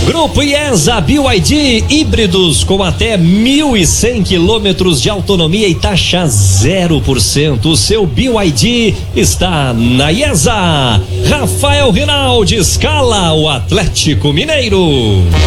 Grupo IESA BYD híbridos com até 1.100 quilômetros de autonomia e taxa 0%. O seu BYD está na IESA. Rafael Rinaldi escala o Atlético Mineiro.